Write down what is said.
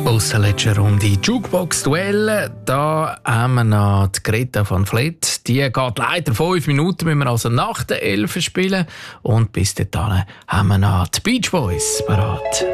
Aus der letzten Runde Jukebox-Duell. Da haben wir noch die Greta von Fleet. Die geht leider 5 Minuten, müssen wir also nach der 11 spielen. Und bis dahin haben wir noch die Beach Boys parat.